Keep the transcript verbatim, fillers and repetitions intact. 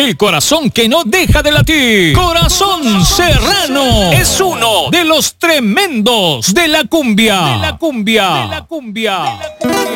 el corazón que no deja de latir. Corazón Serrano es uno de los tremendos de la cumbia. De la cumbia. De la cumbia. De la cumbia.